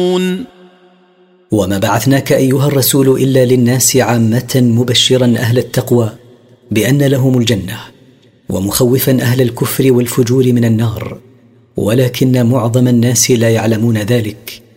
وما بعثناك أيها الرسول إلا للناس عامة مبشرا أهل التقوى بأن لهم الجنة ومخوفا أهل الكفر والفجور من النار، ولكن معظم الناس لا يعلمون ذلك،